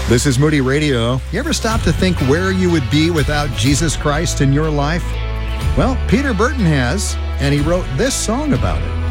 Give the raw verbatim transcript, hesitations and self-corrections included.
This is Moody Radio. You ever stop to think where you would be without Jesus Christ in your life? Well, Peter Burton has, and he wrote this song about it.